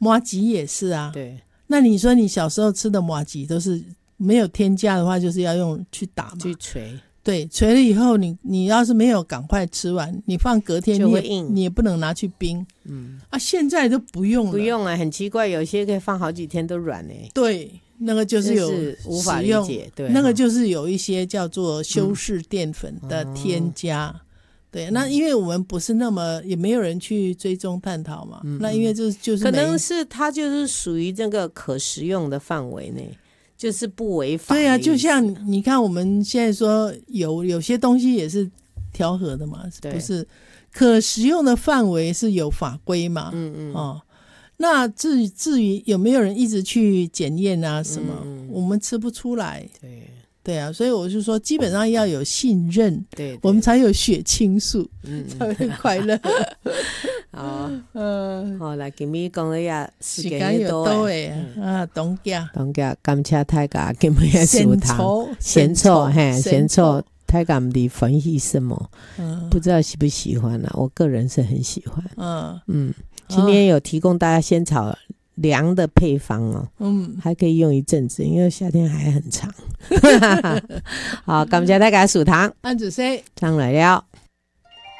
麻糬也是啊。 对， 那你说你小时候吃的麻糬都是没有添加的话，就是要用去打嘛， 去捶。 对，捶了以后你要是没有赶快吃完，你放隔天就会硬， 你也不能拿去冰。现在都不用了。 不用啊，很奇怪，有些可以放好几天都软对，那个就是有无法理解。对， 那个就是有一些叫做修饰淀粉的添加。对，那因为我们不是那么也没有人去追踪探讨嘛。那因为就是可能是它就是属于这个可食用的范围内。就是不违法。 对啊，就像你看我们现在说有些东西也是调和的嘛，不是可食用的范围是有法规嘛。那至于有没有人一直去检验啊什么，我们吃不出来。对啊，所以我就说基本上要有信任，对，我们才有血清素，才会快乐。 好，来今日讲了呀， 时间又到诶啊，冬假， 感谢大家今日的收听，咸臭，大家唔知分析什么，不知道喜不喜欢啊？我个人是很喜欢。今天有提供大家仙草凉的配方哦，还可以用一阵子，因为夏天还很长。好，感谢大家收听， 安子 C 上来了。